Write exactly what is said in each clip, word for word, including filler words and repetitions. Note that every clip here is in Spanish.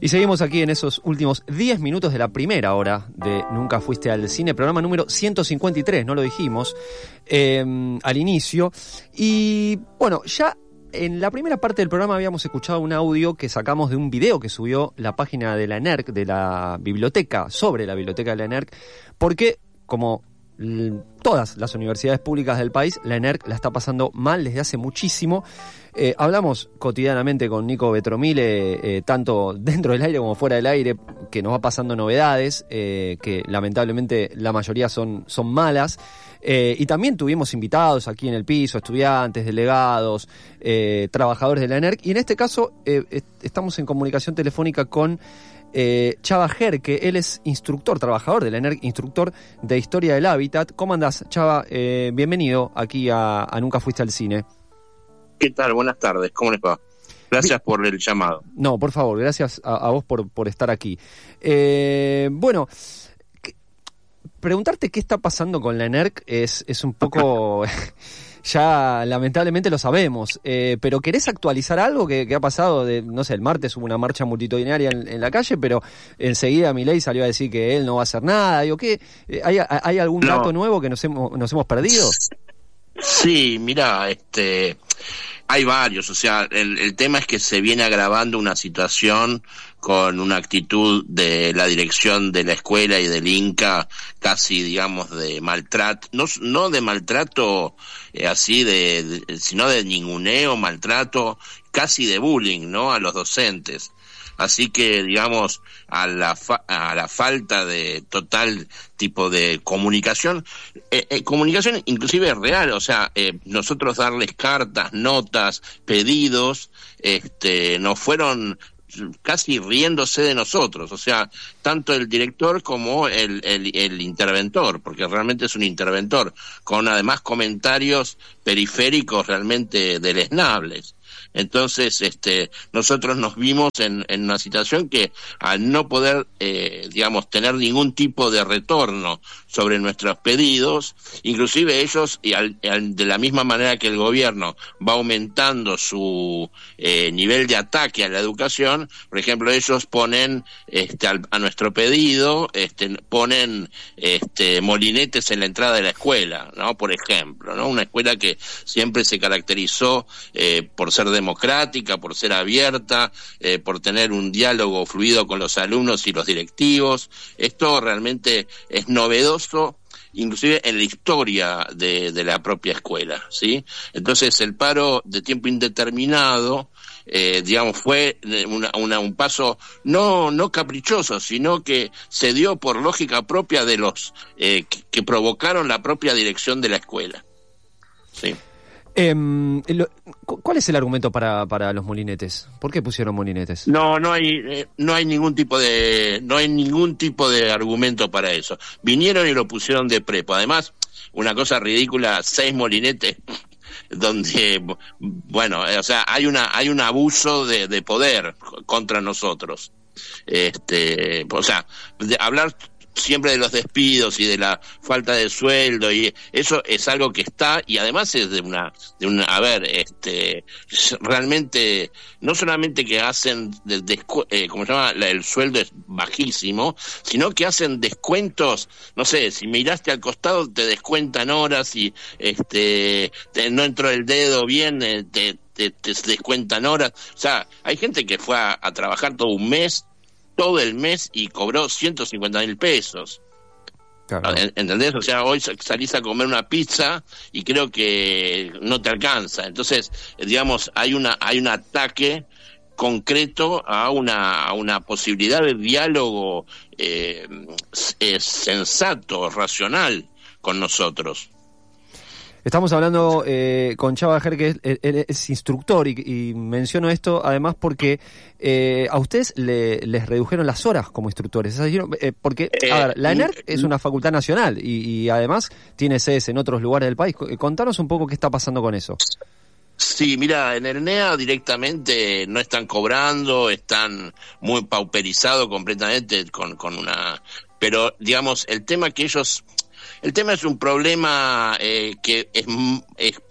Y seguimos aquí en esos últimos diez minutos de la primera hora de Nunca Fuiste al Cine, programa número ciento cincuenta y tres, no lo dijimos eh, al inicio. Y bueno, ya en la primera parte del programa habíamos escuchado un audio que sacamos de un video que subió la página de la ENERC, de la biblioteca, sobre la biblioteca de la ENERC, porque como todas las universidades públicas del país, la ENERC la está pasando mal desde hace muchísimo. Eh, hablamos cotidianamente con Nico Betromile, eh, tanto dentro del aire como fuera del aire, que nos va pasando novedades, eh, que lamentablemente la mayoría son, son malas. Eh, y también tuvimos invitados aquí en el piso, estudiantes, delegados, eh, trabajadores de la ENERC. Y en este caso eh, est- estamos en comunicación telefónica con Eh, Chava Ger, que él es instructor, trabajador de la ENERC, instructor de Historia del Hábitat. ¿Cómo andás, Chava? Eh, bienvenido aquí a, a Nunca Fuiste al Cine. ¿Qué tal? Buenas tardes, ¿cómo les va? Gracias Bien. por el llamado. No, por favor, gracias a, a vos por, por estar aquí. Eh, bueno, que, preguntarte qué está pasando con la ENERC es, es un poco... Ya lamentablemente lo sabemos, eh, pero ¿querés actualizar algo que, que ha pasado? De, no sé, el martes hubo una marcha multitudinaria en, en la calle, pero enseguida Milei salió a decir que él no va a hacer nada. Digo, ¿qué? ¿Hay, hay algún no. dato nuevo que nos hemos, nos hemos perdido? Sí, mira, este, hay varios. O sea, el, el tema es que se viene agravando una situación con una actitud de la dirección de la escuela y del INCA casi, digamos, de maltrato, no, no de maltrato eh, así, de, de, sino de ninguneo, maltrato, casi de bullying, ¿no?, a los docentes. Así que, digamos, a la fa- a la falta de total tipo de comunicación, eh, eh, comunicación inclusive real, o sea, eh, nosotros darles cartas, notas, pedidos, este, nos fueron casi riéndose de nosotros, o sea, tanto el director como el, el, el interventor, porque realmente es un interventor, con además comentarios periféricos realmente deleznables. Entonces, este, nosotros nos vimos en, en una situación que al no poder, eh, digamos, tener ningún tipo de retorno sobre nuestros pedidos, inclusive ellos, y al, al, de la misma manera que el gobierno va aumentando su eh, nivel de ataque a la educación, por ejemplo, ellos ponen, este, al, a nuestro pedido, este, ponen, este, molinetes en la entrada de la escuela, ¿no? Por ejemplo, ¿no? Una escuela que siempre se caracterizó eh, por ser democrática, por ser abierta, eh, por tener un diálogo fluido con los alumnos y los directivos. Esto realmente es novedoso, inclusive en la historia de, de la propia escuela, ¿sí? Entonces el paro de tiempo indeterminado, eh, digamos, fue una, una, un paso no, no caprichoso, sino que se dio por lógica propia de los eh, que, que provocaron la propia dirección de la escuela, ¿sí? Eh, lo, ¿Cuál es el argumento para, para los molinetes? ¿Por qué pusieron molinetes? No, no hay, eh, no hay ningún tipo de, no hay ningún tipo de argumento para eso. Vinieron y lo pusieron de prepo. Además, una cosa ridícula, seis molinetes, donde, bueno, o sea, hay una, hay un abuso de, de poder contra nosotros. Este, o sea, de hablar siempre de los despidos y de la falta de sueldo, y eso es algo que está, y además es de una, de una, a ver, este, realmente, no solamente que hacen, de, de, eh, como se llama, la, el sueldo es bajísimo, sino que hacen descuentos, no sé, si miraste al costado te descuentan horas, y este, te, no entró el dedo bien, eh, te, te, te descuentan horas, o sea, hay gente que fue a, a trabajar todo un mes, todo el mes, y cobró ciento cincuenta mil pesos. Claro. ¿Entendés? O sea, hoy salís a comer una pizza y creo que no te alcanza. Entonces, digamos, hay una hay un ataque concreto a una a una posibilidad de diálogo eh, sensato, racional con nosotros. Estamos hablando eh, con Chava Ger, que es, él es instructor, y, y menciono esto además porque eh, a ustedes le, les redujeron las horas como instructores. Es decir, eh, porque a ver, la ENERC es una facultad nacional y, y además tiene sedes en otros lugares del país. Contanos un poco qué está pasando con eso. Sí, mira, en el N E A directamente no están cobrando, están muy pauperizados completamente con, con una... Pero, digamos, el tema que ellos... El tema es un problema eh, que es, es, pro, es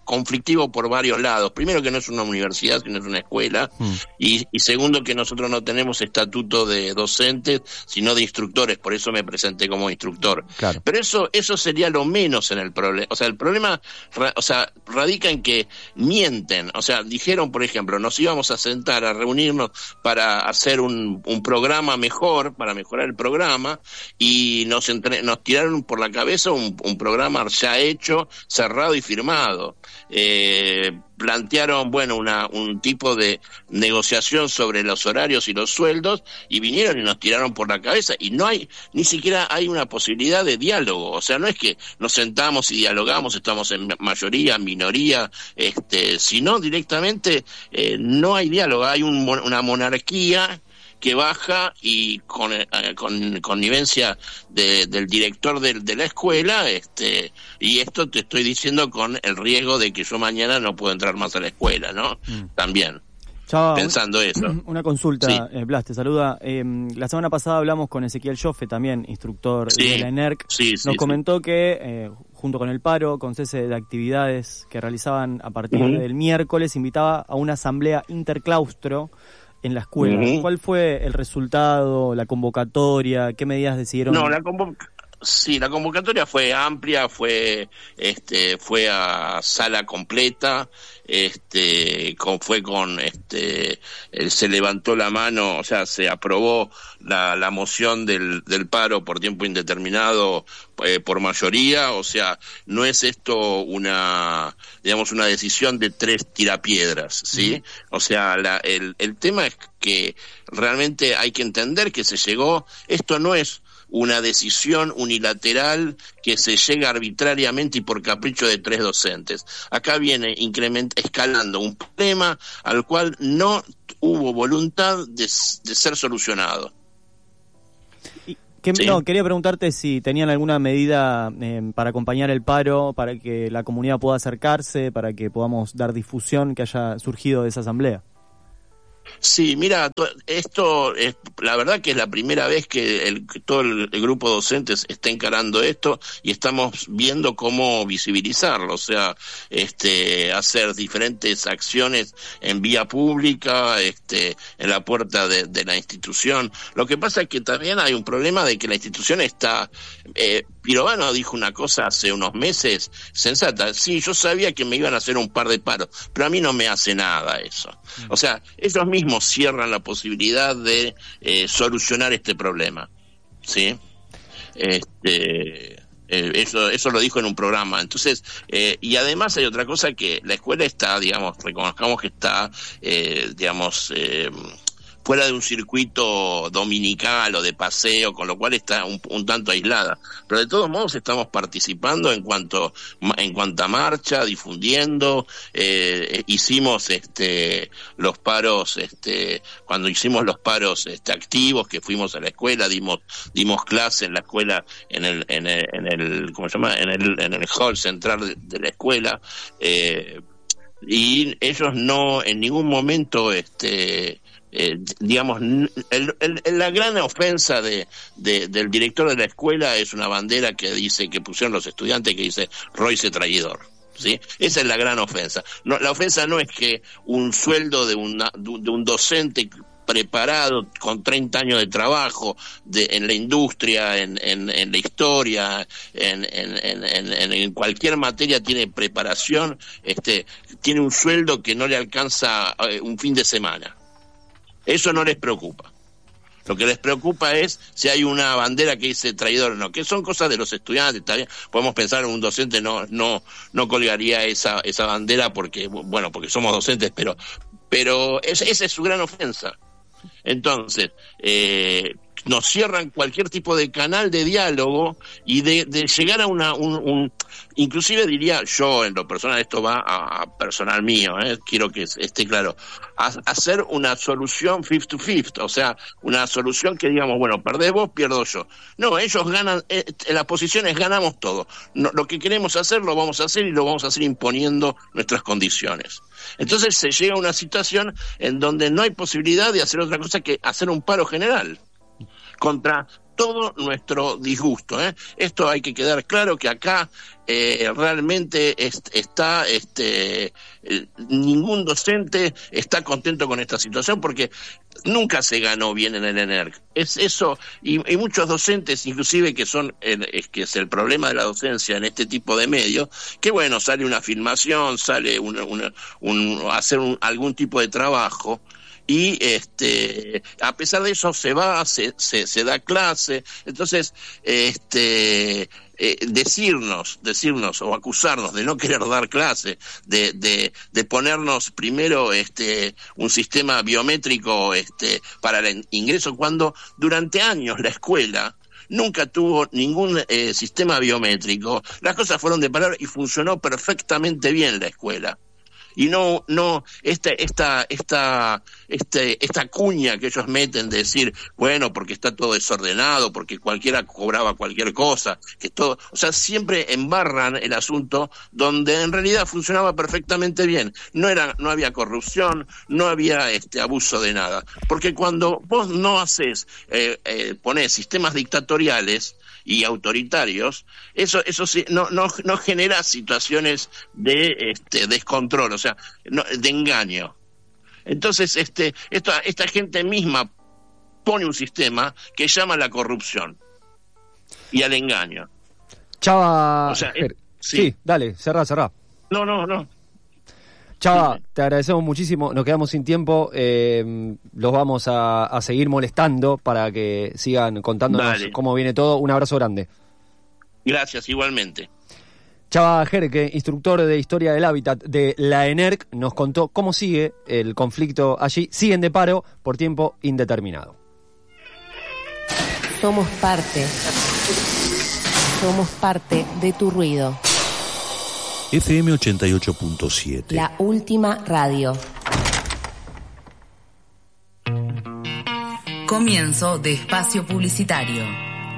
conflictivo por varios lados. Primero, que no es una universidad, sino es una escuela, mm. y, y segundo, que nosotros no tenemos estatuto de docentes, sino de instructores, por eso me presenté como instructor. Claro. Pero eso eso sería lo menos en el problema. O sea, el problema o sea, radica en que mienten. O sea, dijeron, por ejemplo, nos íbamos a sentar a reunirnos para hacer un, un programa mejor, para mejorar el programa, y nos, entre, nos tiraron por la cabeza un, un programa ya hecho, cerrado y firmado. Eh, plantearon, bueno, una, un tipo de negociación sobre los horarios y los sueldos, y vinieron y nos tiraron por la cabeza, y no hay, ni siquiera hay una posibilidad de diálogo. O sea, no es que nos sentamos y dialogamos, estamos en mayoría, minoría, este, sino directamente eh, no hay diálogo, hay un, una monarquía que baja y con, eh, con connivencia de, del director de, de la escuela, este, y esto te estoy diciendo con el riesgo de que yo mañana no puedo entrar más a la escuela, ¿no? Mm. También. Chava, pensando un, eso. Una consulta, sí. eh, Blas, te saluda. Eh, la semana pasada hablamos con Ezequiel Joffe, también instructor sí. de la ENERC. Sí, sí, Nos sí. comentó que, eh, junto con el paro, con cese de actividades que realizaban a partir uh-huh. del miércoles, invitaba a una asamblea interclaustro en la escuela. Uh-huh. ¿Cuál fue el resultado, la convocatoria? ¿Qué medidas decidieron? No, la convocatoria... Sí, la convocatoria fue amplia, fue este fue a sala completa, este con, fue con este eh, se levantó la mano, o sea, se aprobó la, la moción del, del paro por tiempo indeterminado eh, por mayoría. O sea, no es esto una, digamos, una decisión de tres tirapiedras, ¿sí? Uh-huh. O sea, la, el, el tema es que realmente hay que entender que se llegó, esto no es una decisión unilateral que se llega arbitrariamente y por capricho de tres docentes. Acá viene increment, escalando un problema al cual no hubo voluntad de, de ser solucionado. Y que, ¿Sí? No, quería preguntarte si tenían alguna medida eh, para acompañar el paro, para que la comunidad pueda acercarse, para que podamos dar difusión que haya surgido de esa asamblea. Sí, mira, esto es la verdad que es la primera vez que, el, que todo el, el grupo de docentes está encarando esto y estamos viendo cómo visibilizarlo, o sea, este, hacer diferentes acciones en vía pública, este, en la puerta de, de la institución. Lo que pasa es que también hay un problema de que la institución está, eh, Pirovano dijo una cosa hace unos meses sensata, sí, yo sabía que me iban a hacer un par de paros, pero a mí no me hace nada eso. O sea, ellos mismos cierran la posibilidad de eh, solucionar este problema, ¿sí? Este, eh, eso, eso lo dijo en un programa. Entonces, eh, y además hay otra cosa, que la escuela está, digamos, reconozcamos que está, eh, digamos, eh, fuera de un circuito dominical o de paseo, con lo cual está un, un tanto aislada. Pero de todos modos estamos participando en cuanto en cuanto a marcha, difundiendo. Eh, hicimos este los paros, este cuando hicimos los paros este activos, que fuimos a la escuela, dimos dimos clase en la escuela, en el en el, en el ¿cómo se llama? En el en el hall central de, de la escuela. Eh, y ellos no en ningún momento este Eh, digamos, el, el, la gran ofensa de, de, del director de la escuela es una bandera que dice, que pusieron los estudiantes, que dice Royce traidor, ¿sí? Esa es la gran ofensa. No, la ofensa no es que un sueldo de, una, de un docente preparado con treinta años de trabajo de, en la industria, en, en, en la historia, en, en, en, en, en cualquier materia tiene preparación, este, tiene un sueldo que no le alcanza eh, un fin de semana. Eso no les preocupa. Lo que les preocupa es si hay una bandera que dice traidor o no, que son cosas de los estudiantes. Está bien. Podemos pensar en un docente no no no colgaría esa esa bandera porque bueno porque somos docentes, pero pero es, esa es su gran ofensa. Entonces eh, nos cierran cualquier tipo de canal de diálogo y de, de llegar a una un, un inclusive diría yo en lo personal, esto va a, a personal mío, eh, quiero que esté claro, a, a hacer una solución fifth to fifth, o sea, una solución que digamos, bueno, perdés vos, pierdo yo. No, ellos ganan, eh, las posiciones ganamos todo. No, lo que queremos hacer lo vamos a hacer y lo vamos a hacer imponiendo nuestras condiciones. Entonces se llega a una situación en donde no hay posibilidad de hacer otra cosa que hacer un paro general contra todo nuestro disgusto, ¿eh? Esto hay que quedar claro que acá eh, realmente est- está este eh, ningún docente está contento con esta situación porque nunca se ganó bien en el ENERC. Es eso, y, y muchos docentes, inclusive que son el, es que es el problema de la docencia en este tipo de medios, que bueno, sale una filmación, sale una, una, un, hacer un, algún tipo de trabajo, y este a pesar de eso se va, se, se, se da clase, entonces este eh, decirnos, decirnos o acusarnos de no querer dar clase, de, de, de ponernos primero este un sistema biométrico este para el ingreso, cuando durante años la escuela nunca tuvo ningún eh, sistema biométrico, las cosas fueron de palabra y funcionó perfectamente bien la escuela. Y no, no, esta, esta, esta, este, esta cuña que ellos meten de decir, bueno, porque está todo desordenado, porque cualquiera cobraba cualquier cosa, que todo, o sea, siempre embarran el asunto donde en realidad funcionaba perfectamente bien. No era, no había corrupción, no había este abuso de nada. Porque cuando vos no haces, eh, eh, ponés sistemas dictatoriales y autoritarios, eso eso sí, no no no genera situaciones de este descontrol, o sea, no, de engaño. Entonces, este esta esta gente misma pone un sistema que llama a la corrupción y al engaño. Chava, o sea, eh, sí. sí, dale, cerrá, cerrá. No, no, no. Chava, te agradecemos muchísimo, nos quedamos sin tiempo, eh, los vamos a, a seguir molestando para que sigan contándonos Dale. cómo viene todo. Un abrazo grande. Gracias, igualmente. Chava Jerke, instructor de Historia del Hábitat de la ENERC, nos contó cómo sigue el conflicto allí. Siguen de paro por tiempo indeterminado. Somos parte, somos parte de tu ruido. F M ochenta y ocho punto siete. La última radio. Comienzo de espacio publicitario.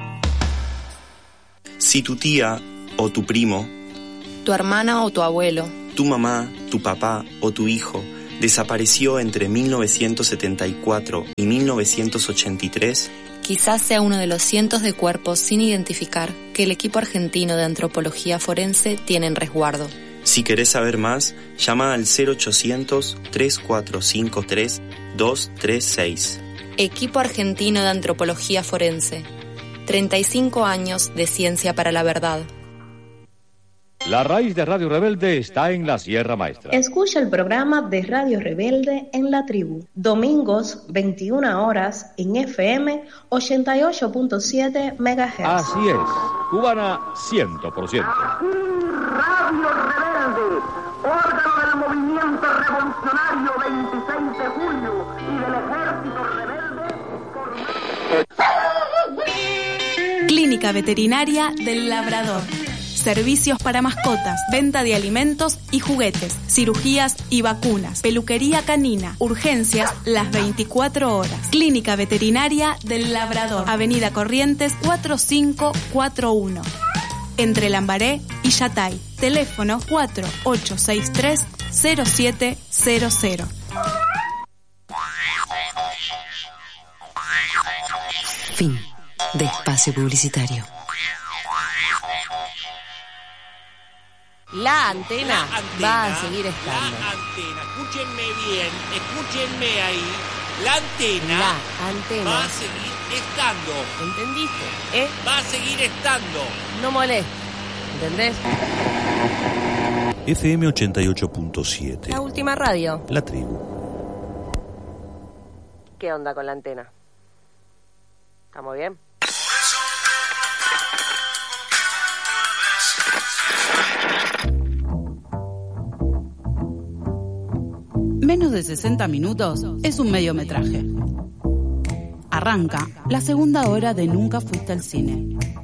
Si tu tía o tu primo, tu hermana o tu abuelo, tu mamá, tu papá o tu hijo desapareció entre mil novecientos setenta y cuatro y mil novecientos ochenta y tres, quizás sea uno de los cientos de cuerpos sin identificar que el equipo argentino de antropología forense tiene en resguardo. Si querés saber más, llama al cero ochocientos, tres cuatro cinco tres, dos tres seis. Equipo argentino de antropología forense. treinta y cinco años de ciencia para la verdad. La raíz de Radio Rebelde está en la Sierra Maestra. Escucha el programa de Radio Rebelde en la tribu. Domingos, veintiuna horas, en F M ochenta y ocho punto siete megahertz. Así es, cubana cien por ciento. Radio Rebelde, órgano del movimiento revolucionario veintiséis de julio y del ejército rebelde. Clínica Veterinaria del Labrador. Servicios para mascotas, venta de alimentos y juguetes, cirugías y vacunas, peluquería canina, urgencias las veinticuatro horas. Clínica Veterinaria del Labrador, Avenida Corrientes cuatro cinco cuatro uno. Entre Lambaré y Yatay. Teléfono cuatro ocho seis tres cero siete cero cero. Fin de espacio publicitario. La antena, la antena va a seguir estando. La antena, escúchenme bien, escúchenme ahí. La antena, la antena va a seguir estando. ¿Entendiste? ¿Eh? Va a seguir estando. No molestes, ¿entendés? F M ochenta y ocho punto siete. La última radio. La tribu. ¿Qué onda con la antena? ¿Estamos bien? Menos de sesenta minutos es un mediometraje. Arranca la segunda hora de Nunca Fuiste al Cine.